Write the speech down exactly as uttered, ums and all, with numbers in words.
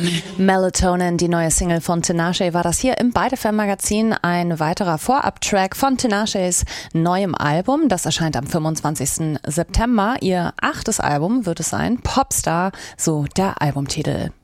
Melatonin, die neue Single von Tinashe, war das hier im Byte F M Magazin. Ein weiterer Vorab-Track von Tinashes neuem Album. Das erscheint am fünfundzwanzigsten September. Ihr achtes Album wird es sein. Popstar, so der Albumtitel.